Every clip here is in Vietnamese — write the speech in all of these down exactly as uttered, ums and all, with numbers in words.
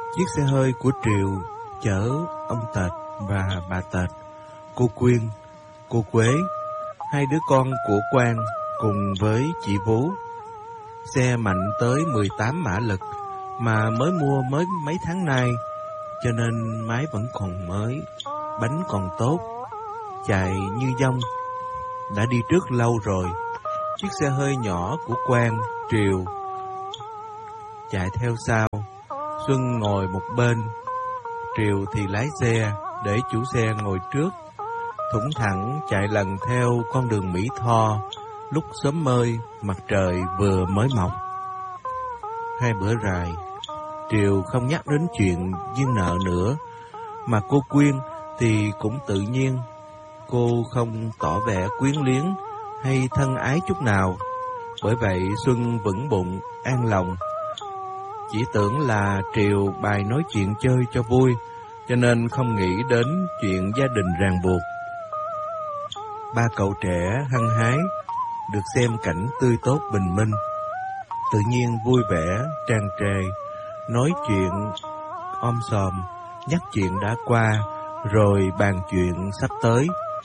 Chiếc xe hơi của Triều chở ông Tệt và bà Tệt, cô Quyên, cô Quế, hai đứa con của Quang cùng với chị Vú. Xe mạnh tới mười tám mã lực mà mới mua mới mấy tháng nay, cho nên máy vẫn còn mới, bánh còn tốt, chạy như dông. Đã đi trước lâu rồi. Chiếc xe hơi nhỏ của Quang, Triều chạy theo sau. Xuân ngồi một bên, Triều thì lái xe để chủ xe ngồi trước. Thủng thẳng chạy lần theo con đường Mỹ Tho. Lúc sớm mơi, mặt trời vừa mới mọc. Hai bữa rày, Triều không nhắc đến chuyện duyên nợ nữa, mà cô Quyên thì cũng tự nhiên. Cô không tỏ vẻ quyến luyến hay thân ái chút nào. Bởi vậy Xuân vững bụng, an lòng. Chỉ tưởng là Triều bài nói chuyện chơi cho vui, cho nên không nghĩ đến chuyện gia đình ràng buộc. Ba cậu trẻ hăng hái, được xem cảnh tươi tốt bình minh, tự nhiên vui vẻ, tràn trề, nói chuyện om sòm, nhắc chuyện đã qua, rồi bàn chuyện sắp tới.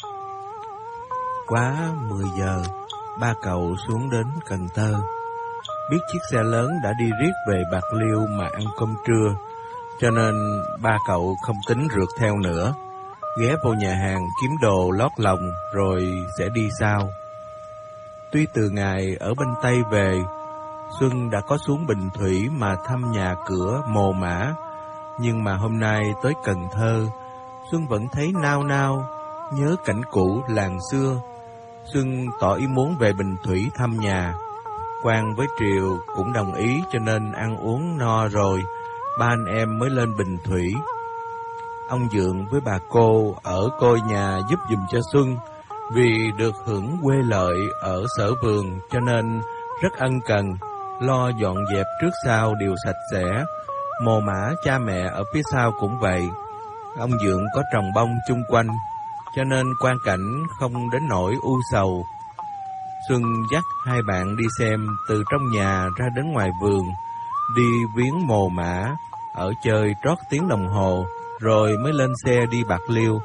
Quá mười giờ, ba cậu xuống đến Cần Thơ. Biết chiếc xe lớn đã đi riết về Bạc Liêu mà ăn cơm trưa, cho nên ba cậu không tính rượt theo nữa. Ghé vô nhà hàng kiếm đồ lót lòng rồi sẽ đi sau. Tuy từ ngày ở bên Tây về, Xuân đã có xuống Bình Thủy mà thăm nhà cửa mồ mả, nhưng mà hôm nay tới Cần Thơ, Xuân vẫn thấy nao nao, nhớ cảnh cũ làng xưa. Xuân tỏ ý muốn về Bình Thủy thăm nhà. Quang với Triều cũng đồng ý, cho nên ăn uống no rồi, ba anh em mới lên Bình Thủy. Ông Dượng với bà cô ở coi nhà giúp giùm cho Xuân, vì được hưởng quê lợi ở sở vườn cho nên rất ân cần, lo dọn dẹp trước sau đều sạch sẽ. Mồ mả cha mẹ ở phía sau cũng vậy. Ông Dượng có trồng bông chung quanh, cho nên quang cảnh không đến nỗi u sầu. Xuân dắt hai bạn đi xem từ trong nhà ra đến ngoài vườn, đi viếng mồ mả, ở chơi trót tiếng đồng hồ, rồi mới lên xe đi Bạc Liêu.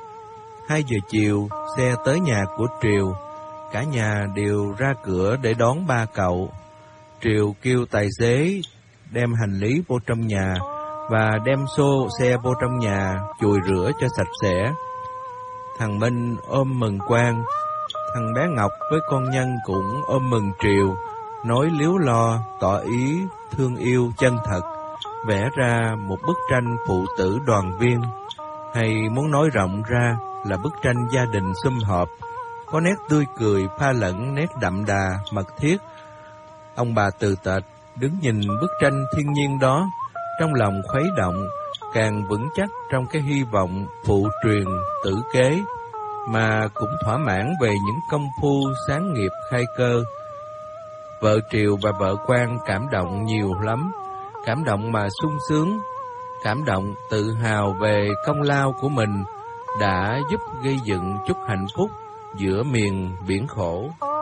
Hai giờ chiều, xe tới nhà của Triều. Cả nhà đều ra cửa để đón ba cậu. Triều kêu tài xế đem hành lý vô trong nhà và đem xô xe vô trong nhà chùi rửa cho sạch sẽ. Thằng Minh ôm mừng Quang, thằng bé Ngọc với con Nhân cũng ôm mừng Triều, nói líu lo, tỏ ý thương yêu chân thật, vẽ ra một bức tranh phụ tử đoàn viên, hay muốn nói rộng ra là bức tranh gia đình sum họp, có nét tươi cười pha lẫn nét đậm đà mật thiết. Ông bà Từ Tệt đứng nhìn bức tranh thiên nhiên đó, trong lòng khuấy động, càng vững chắc trong cái hy vọng phụ truyền tử kế, mà cũng thỏa mãn về những công phu sáng nghiệp khai cơ. Vợ Triều và vợ Quang cảm động nhiều lắm, cảm động mà sung sướng, cảm động tự hào về công lao của mình đã giúp gây dựng chút hạnh phúc giữa miền biển khổ.